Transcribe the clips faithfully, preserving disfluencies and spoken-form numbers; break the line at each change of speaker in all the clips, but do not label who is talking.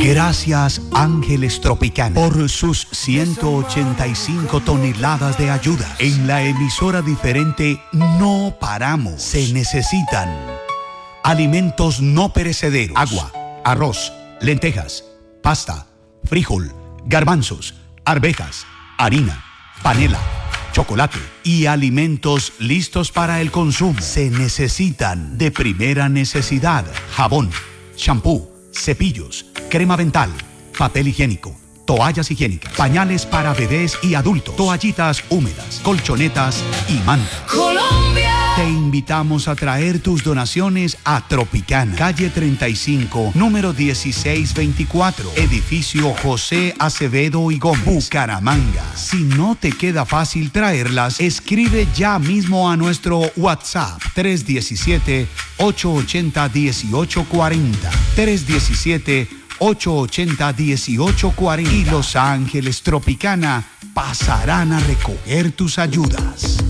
Gracias Ángeles Tropicana por sus ciento ochenta y cinco toneladas de ayuda. En la emisora diferente no paramos. Se necesitan alimentos no perecederos: agua, arroz, lentejas, pasta, frijol, garbanzos, arvejas, harina, panela, chocolate y alimentos listos para el consumo. Se necesitan de primera necesidad: jabón, champú, cepillos, crema dental, papel higiénico, toallas higiénicas, pañales para bebés y adultos, toallitas húmedas, colchonetas y mantas.
Colombia.
Te invitamos a traer tus donaciones a Tropicana, calle treinta y cinco, número dieciséis veinticuatro, edificio José Acevedo y Gómez, Bucaramanga. Si no te queda fácil traerlas, escribe ya mismo a nuestro WhatsApp tres uno siete, ocho ocho cero, uno ocho cuatro cero, tres uno siete, ocho ocho cero, uno ocho cuatro cero y Los Ángeles Tropicana pasarán a recoger tus ayudas.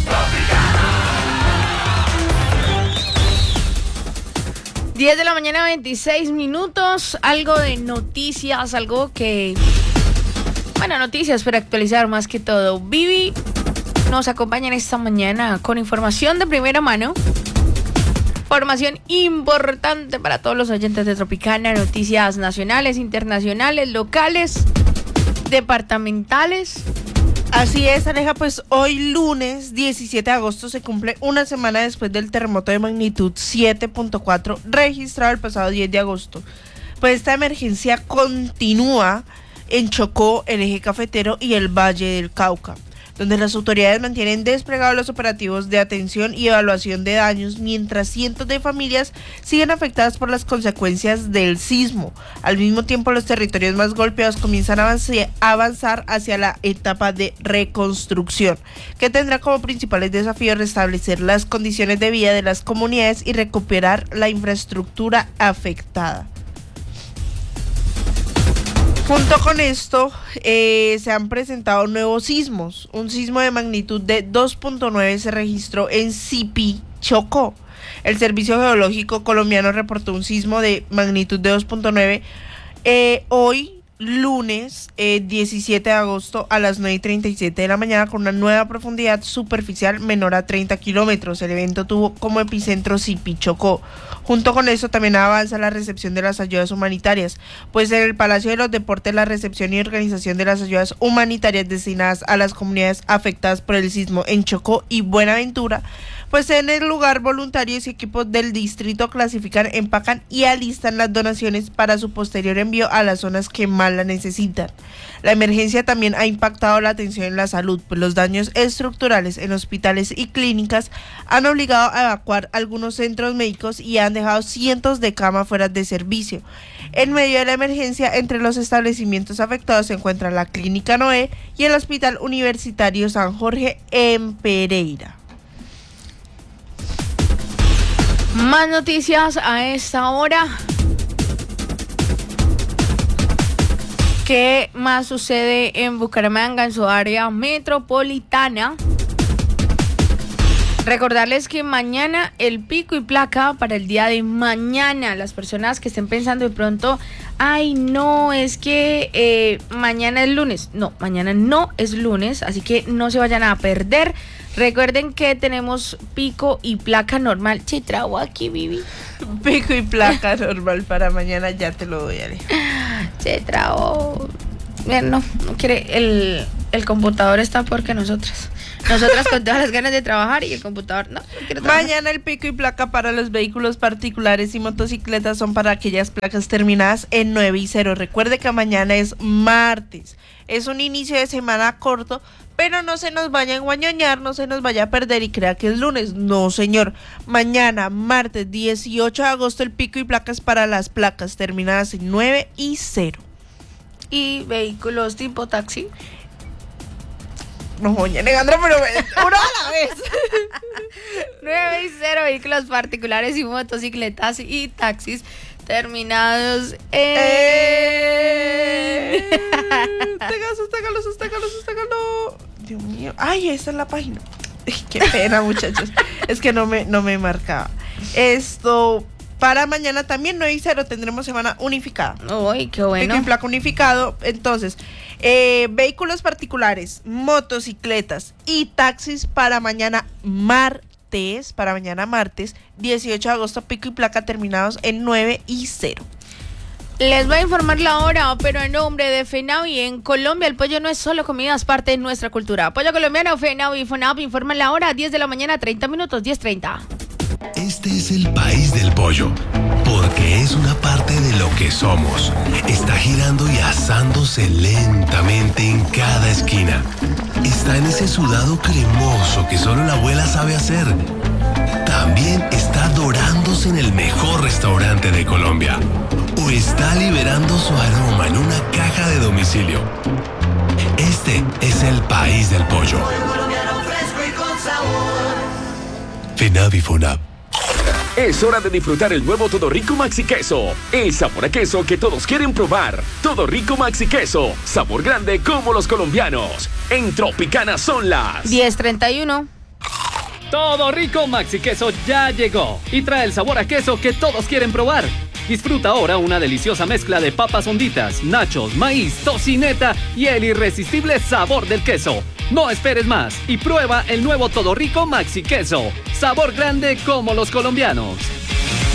diez de la mañana, veintiséis minutos, algo de noticias, algo que... Bueno, noticias para actualizar más que todo. Vivi nos acompaña en esta mañana con información de primera mano. Información importante para todos los oyentes de Tropicana, noticias nacionales, internacionales, locales, departamentales.
Así es, Aleja, pues hoy lunes diecisiete de agosto se cumple una semana después del terremoto de magnitud siete punto cuatro registrado el pasado diez de agosto. Pues esta emergencia continúa en Chocó, el eje cafetero y el Valle del Cauca, donde las autoridades mantienen desplegados los operativos de atención y evaluación de daños, mientras cientos de familias siguen afectadas por las consecuencias del sismo. Al mismo tiempo, los territorios más golpeados comienzan a avanzar hacia la etapa de reconstrucción, que tendrá como principales desafíos restablecer las condiciones de vida de las comunidades y recuperar la infraestructura afectada. Junto con esto, eh, se han presentado nuevos sismos. Un sismo de magnitud de dos punto nueve se registró en Sipí, Chocó. El Servicio Geológico Colombiano reportó un sismo de magnitud de dos punto nueve eh, hoy, lunes eh, diecisiete de agosto a las nueve y treinta y siete de la mañana, con una nueva profundidad superficial menor a treinta kilómetros. El evento tuvo como epicentro Sipí, Chocó. Junto con eso también avanza la recepción de las ayudas humanitarias, pues en el Palacio de los Deportes la recepción y organización de las ayudas humanitarias destinadas a las comunidades afectadas por el sismo en Chocó y Buenaventura, pues en el lugar voluntarios y equipos del distrito clasifican, empacan y alistan las donaciones para su posterior envío a las zonas que más la necesitan. La emergencia también ha impactado la atención en la salud, pues los daños estructurales en hospitales y clínicas han obligado a evacuar algunos centros médicos y han dejado cientos de camas fuera de servicio. En medio de la emergencia, entre los establecimientos afectados se encuentra la Clínica Noé y el Hospital Universitario San Jorge en Pereira.
Más noticias a esta hora. ¿Qué más sucede en Bucaramanga, en su área metropolitana? Recordarles que mañana el pico y placa para el día de mañana. Las personas que estén pensando de pronto, ay no, es que eh, mañana es lunes. No, mañana no es lunes, así que no se vayan a perder. Recuerden que tenemos pico y placa normal. Che, trago aquí, Vivi.
Pico y placa normal para mañana, ya te lo doy, Ale.
Che, trago. Bien, no, no quiere. El, el computador está peor que nosotras. Nosotras con todas las ganas de trabajar y el computador no, no quiere trabajar.
Mañana el pico y placa para los vehículos particulares y motocicletas son para aquellas placas terminadas en nueve y cero. Recuerde que mañana es martes. Es un inicio de semana corto, pero no se nos vaya a enguañoñar, no se nos vaya a perder y crea que es lunes. No, señor. Mañana, martes dieciocho de agosto, el pico y placas para las placas terminadas en nueve y cero.
¿Y vehículos tipo taxi?
No, doña Alejandra, pero uno a la vez.
nueve y cero, vehículos particulares y motocicletas y taxis terminados en...
Eh... Sosténgalo, sosténgalo, sosténgalo, sosténgalo. Dios mío. Ay, esa es la página. Ay, qué pena, muchachos. Es que no me, no me marcaba. Esto... Para mañana también nueve y cero tendremos semana unificada.
Uy, qué bueno.
Pico y placa unificado. Entonces, eh, vehículos particulares, motocicletas y taxis para mañana martes, para mañana martes, dieciocho de agosto, pico y placa terminados en nueve y cero.
Les voy a informar la hora, pero en nombre de FENAVI, en Colombia el pollo no es solo comida, es parte de nuestra cultura. Pollo colombiano, FENAVI y FONAP informan la hora, diez de la mañana, treinta minutos, diez treinta.
Este es el país del pollo, porque es una parte de lo que somos. Está girando y asándose lentamente en cada esquina. Está en ese sudado cremoso que solo la abuela sabe hacer. También está dorándose en el mejor restaurante de Colombia. O está liberando su aroma en una caja de domicilio. Este es el país del pollo. FENAVI FONAP.
Es hora de disfrutar el nuevo Todo Rico Maxi Queso. El sabor a queso que todos quieren probar. Todo Rico Maxi Queso. Sabor grande como los colombianos. En Tropicana son las
diez treinta y uno.
Todo Rico Maxi Queso ya llegó y trae el sabor a queso que todos quieren probar. Disfruta ahora una deliciosa mezcla de papas honditas, nachos, maíz, tocineta y el irresistible sabor del queso. No esperes más y prueba el nuevo Todo Rico Maxi Queso. Sabor grande como los colombianos.